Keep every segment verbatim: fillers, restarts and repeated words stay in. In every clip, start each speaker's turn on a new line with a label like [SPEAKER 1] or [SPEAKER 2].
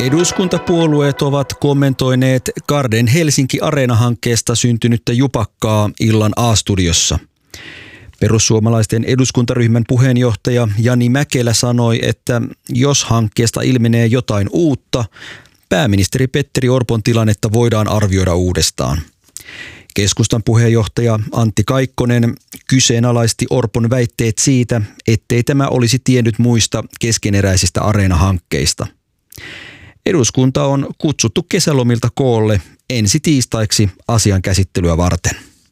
[SPEAKER 1] Eduskuntapuolueet ovat kommentoineet Garden Helsinki Areena-hankkeesta syntynyttä jupakkaa illan A-studiossa. Perussuomalaisten eduskuntaryhmän puheenjohtaja Jani Mäkelä sanoi, että jos hankkeesta ilmenee jotain uutta, pääministeri Petteri Orpon tilannetta voidaan arvioida uudestaan. Keskustan puheenjohtaja Antti Kaikkonen kyseenalaisti Orpon väitteet siitä, ettei tämä olisi tiennyt muista keskeneräisistä Areena-hankkeista. Eduskunta on kutsuttu kesälomilta koolle ensi tiistaiksi asian käsittelyä varten.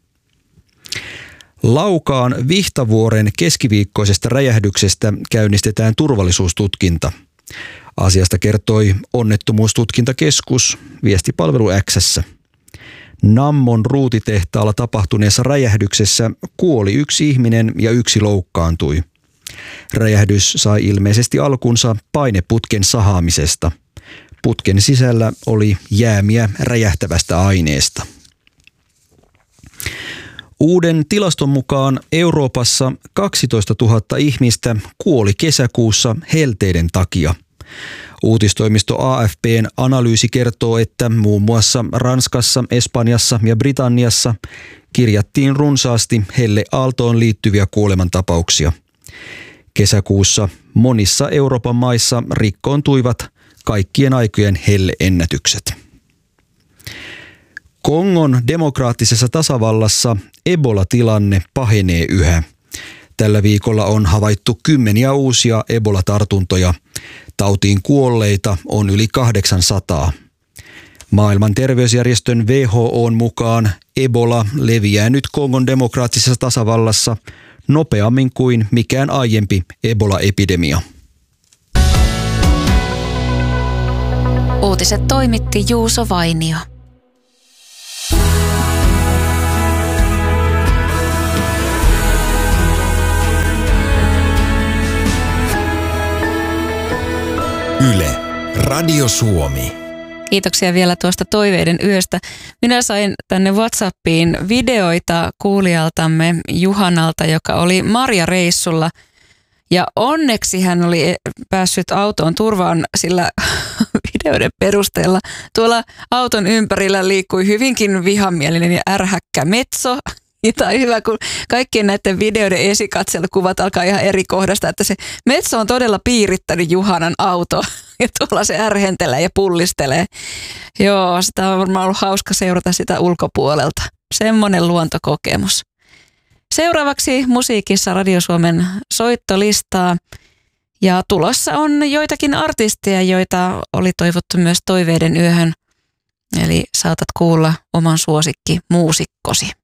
[SPEAKER 1] Laukaan Vihtavuoren keskiviikkoisesta räjähdyksestä käynnistetään turvallisuustutkinta. Asiasta kertoi Onnettomuustutkintakeskus viestipalvelu X:ssä. Nammon ruutitehtaalla tapahtuneessa räjähdyksessä kuoli yksi ihminen ja yksi loukkaantui. Räjähdys sai ilmeisesti alkunsa paineputken sahaamisesta. Putken sisällä oli jäämiä räjähtävästä aineesta. Uuden tilaston mukaan Euroopassa kaksitoistatuhatta ihmistä kuoli kesäkuussa helteiden takia. Uutistoimisto A F P:n analyysi kertoo, että muun muassa Ranskassa, Espanjassa ja Britanniassa kirjattiin runsaasti helleaaltoon liittyviä kuolemantapauksia. Kesäkuussa monissa Euroopan maissa rikkoontuivat kaikkien aikojen helleennätykset. Kongon demokraattisessa tasavallassa Ebola-tilanne pahenee yhä. Tällä viikolla on havaittu kymmeniä uusia Ebola-tartuntoja. Tautiin kuolleita on yli kahdeksansataa. Maailman terveysjärjestön W H O:n mukaan Ebola leviää nyt Kongon demokraattisessa tasavallassa nopeammin kuin mikään aiempi Ebola-epidemia.
[SPEAKER 2] Uutiset toimitti Juuso Vainio.
[SPEAKER 3] Yle, Radio Suomi.
[SPEAKER 2] Kiitoksia vielä tuosta toiveiden yöstä. Minä sain tänne WhatsAppiin videoita kuulijaltamme Juhanalta, joka oli marjareissulla. Ja onneksi hän oli päässyt autoon turvaan, sillä videoiden perusteella tuolla auton ympärillä liikkui hyvinkin vihamielinen ja ärhäkkä metso. Ja tämä on hyvä, kun kaikkien näiden videoiden esikatselukuvat alkaa ihan eri kohdasta, että se metso on todella piirittänyt Juhanan auto ja tuolla se ärhentelee ja pullistelee. Joo, sitä on varmaan ollut hauska seurata sitä ulkopuolelta. Semmoinen luontokokemus. Seuraavaksi musiikissa Radio Suomen soittolistaa ja tulossa on joitakin artisteja, joita oli toivottu myös toiveiden yöhön. Eli saatat kuulla oman suosikki muusikkosi.